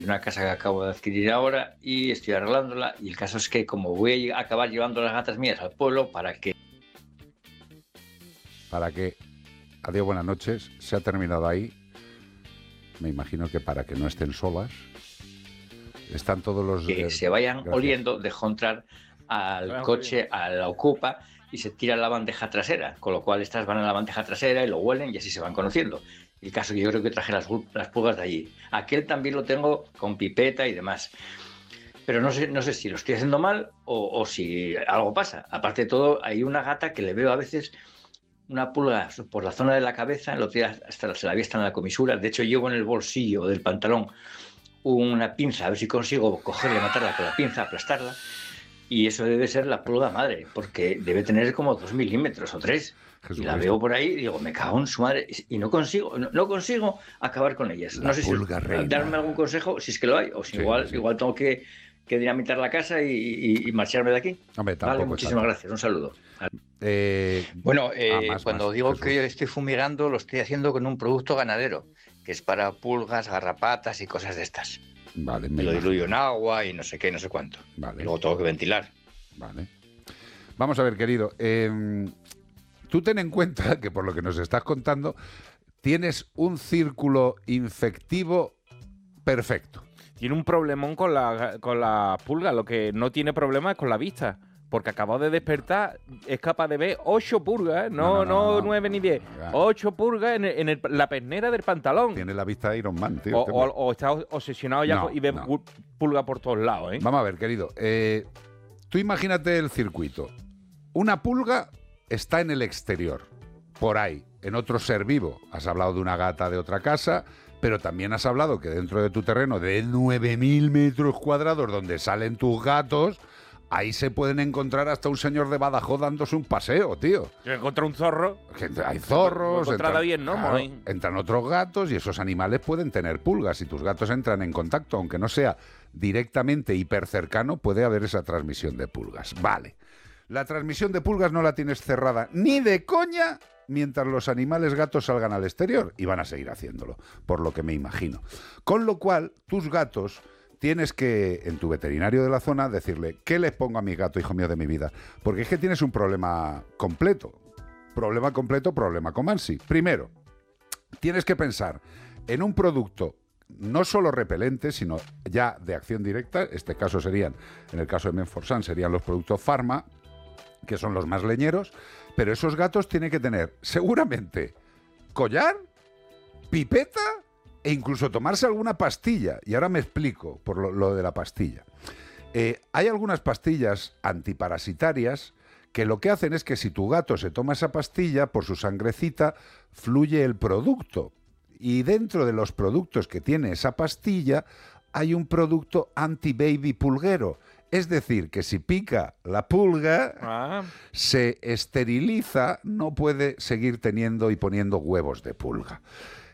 una casa que acabo de adquirir ahora y estoy arreglándola, y el caso es que como voy a acabar llevando las gatas mías al pueblo para que... Adiós, buenas noches, se ha terminado ahí. Me imagino que para que no estén solas. Están todos los... que se vayan gracias. Oliendo, dejo entrar al coche, a la Ocupa, y se tira la bandeja trasera, con lo cual estas van a la bandeja trasera y lo huelen y así se van conociendo. El caso que yo creo que traje las pulgas de allí. Aquel también lo tengo con pipeta y demás. Pero no sé si lo estoy haciendo mal o si algo pasa. Aparte de todo, hay una gata que le veo a veces una pulga por la zona de la cabeza, el otro día hasta se la vi hasta en la comisura. De hecho, llevo en el bolsillo del pantalón una pinza, a ver si consigo cogerla y matarla con la pinza, aplastarla. Y eso debe ser la pulga madre, porque debe tener como 2 milímetros o 3. Y la veo por ahí y digo, me cago en su madre. Y no consigo acabar con ellas. La no sé si reina. darme algún consejo, si es que lo hay, o si Sí, igual, sí. igual tengo que dinamitar la casa y marcharme de aquí. Hombre, tampoco Vale, es muchísimas tanto. gracias. Un saludo. Más, Cuando digo que estoy fumigando, lo estoy haciendo con un producto ganadero, que es para pulgas, garrapatas y cosas de estas. Vale, Me lo diluyo en agua y no sé qué, no sé cuánto. Vale. Y luego tengo que ventilar. Vale. Vamos a ver, querido. Tú ten en cuenta que por lo que nos estás contando, tienes un círculo infectivo perfecto. Tiene un problemón con la pulga. Lo que no tiene problema es con la vista. Porque acabado de despertar, es capaz de ver 8 pulgas, ¿eh? No 9 ni 10. 8 pulgas en la pernera del pantalón. Tiene la vista de Iron Man, tío. O está obsesionado ya y ve pulga por todos lados, ¿eh? Vamos a ver, querido. Tú imagínate el circuito. Una pulga está en el exterior, por ahí, en otro ser vivo. Has hablado de una gata de otra casa, pero también has hablado que dentro de tu terreno de 9.000 metros cuadrados donde salen tus gatos, ahí se pueden encontrar hasta un señor de Badajoz dándose un paseo, tío. Yo encontré un zorro. Hay zorros, entran otros gatos y esos animales pueden tener pulgas. Si tus gatos entran en contacto, aunque no sea directamente hipercercano, puede haber esa transmisión de pulgas. Vale. La transmisión de pulgas no la tienes cerrada ni de coña mientras los animales gatos salgan al exterior, y van a seguir haciéndolo, por lo que me imagino. Con lo cual, tus gatos... Tienes que, en tu veterinario de la zona, decirle, ¿qué les pongo a mi gato, hijo mío de mi vida? Porque es que tienes un problema completo. Problema con Mansi. Primero, tienes que pensar en un producto no solo repelente, sino ya de acción directa. Este caso serían, en el caso de Menforsan, serían los productos Pharma, que son los más leñeros. Pero esos gatos tienen que tener, seguramente, collar, pipeta... e incluso tomarse alguna pastilla. Y ahora me explico por lo de la pastilla. Hay algunas pastillas antiparasitarias que lo que hacen es que si tu gato se toma esa pastilla, por su sangrecita fluye el producto. Y dentro de los productos que tiene esa pastilla hay un producto anti-baby pulguero. Es decir, que si pica la pulga, se esteriliza, no puede seguir teniendo y poniendo huevos de pulga.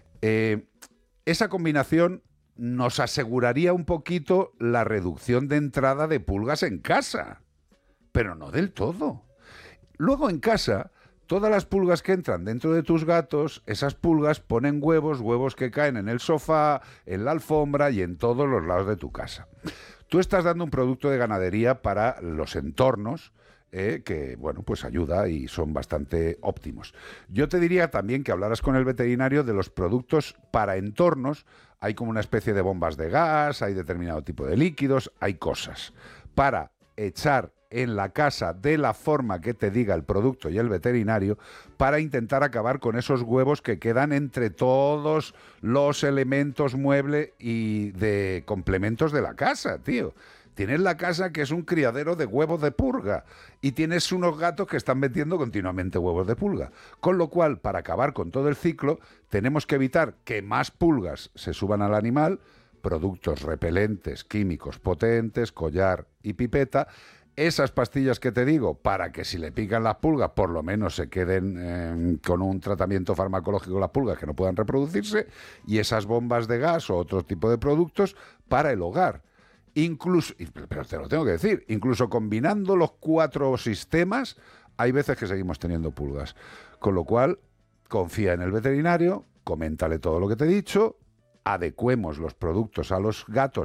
Esa combinación nos aseguraría un poquito la reducción de entrada de pulgas en casa, pero no del todo. Luego en casa, todas las pulgas que entran dentro de tus gatos, esas pulgas ponen huevos que caen en el sofá, en la alfombra y en todos los lados de tu casa. Tú estás dando un producto de ganadería para los entornos, que, bueno, pues ayuda y son bastante óptimos. Yo te diría también que hablaras con el veterinario de los productos para entornos. Hay como una especie de bombas de gas, hay determinado tipo de líquidos, hay cosas para echar en la casa de la forma que te diga el producto y el veterinario para intentar acabar con esos huevos que quedan entre todos los elementos mueble y de complementos de la casa, tío. Tienes la casa que es un criadero de huevos de pulga y tienes unos gatos que están metiendo continuamente huevos de pulga. Con lo cual, para acabar con todo el ciclo, tenemos que evitar que más pulgas se suban al animal, productos repelentes, químicos potentes, collar y pipeta. Esas pastillas que te digo, para que si le pican las pulgas, por lo menos se queden con un tratamiento farmacológico las pulgas que no puedan reproducirse, y esas bombas de gas o otro tipo de productos para el hogar. Incluso, pero te lo tengo que decir, incluso combinando los 4 sistemas, hay veces que seguimos teniendo pulgas. Con lo cual, confía en el veterinario, coméntale todo lo que te he dicho, adecuemos los productos a los gatos